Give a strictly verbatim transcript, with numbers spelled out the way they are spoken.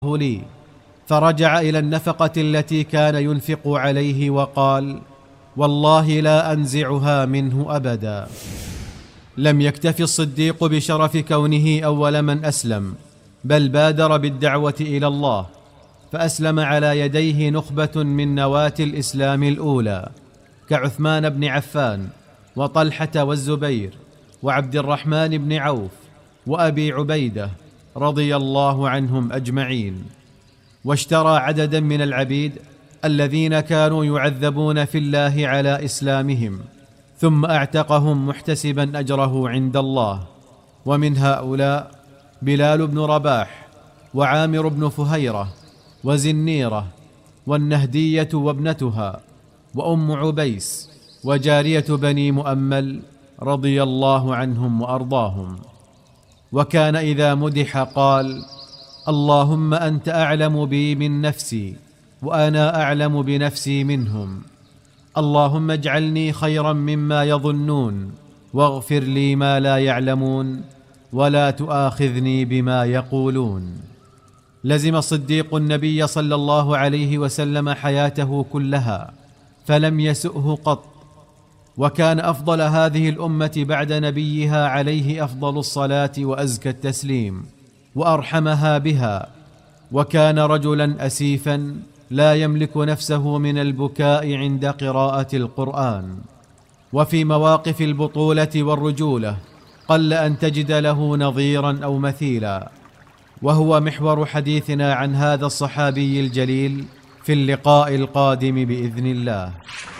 لي، فرجع إلى النفقة التي كان ينفق عليه وقال: والله لا أنزعها منه أبدا. لم يكتف الصديق بشرف كونه أول من أسلم، بل بادر بالدعوة إلى الله، فأسلم على يديه نخبة من نواة الإسلام الأولى كعثمان بن عفان وطلحة والزبير وعبد الرحمن بن عوف وأبي عبيدة رضي الله عنهم أجمعين. واشترى عددا من العبيد الذين كانوا يعذبون في الله على إسلامهم، ثم اعتقهم محتسبا أجره عند الله. ومن هؤلاء بلال بن رباح وعامر بن فهيرة وزنيرة والنهدية وابنتها وأم عبيس وجارية بني مؤمل رضي الله عنهم وأرضاهم. وكان إذا مدح قال: اللهم أنت أعلم بي من نفسي وأنا أعلم بنفسي منهم، اللهم اجعلني خيرا مما يظنون واغفر لي ما لا يعلمون ولا تؤاخذني بما يقولون. لزم الصديق النبي صلى الله عليه وسلم حياته كلها فلم يسؤه قط، وكان أفضل هذه الأمة بعد نبيها عليه أفضل الصلاة وأزكى التسليم وأرحمها بها، وكان رجلا أسيفا لا يملك نفسه من البكاء عند قراءة القرآن. وفي مواقف البطولة والرجولة قل أن تجد له نظيرا أو مثيلا، وهو محور حديثنا عن هذا الصحابي الجليل في اللقاء القادم بإذن الله.